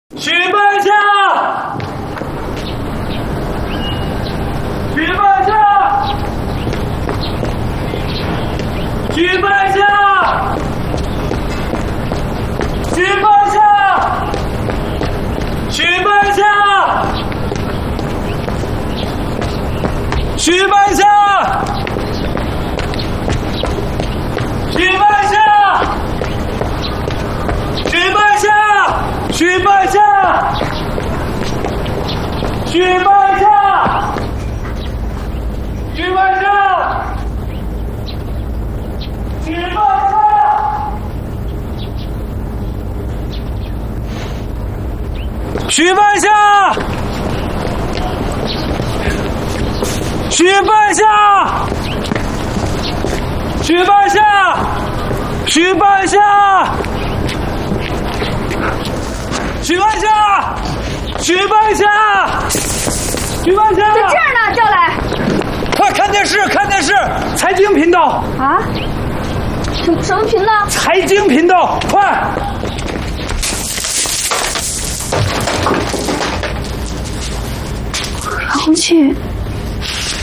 许半夏，许半夏，许半夏，许半夏，许半夏，许半夏，许半夏。 许半夏，许半夏，许半夏，许半夏，许半夏，许半夏，许半夏，许半夏，许半夏。 许半夏，许半夏，许半夏， 在这儿呢，叫来！ 快看电视，看电视，财经频道啊？什么频道？ 财经频道，快！ 遥控器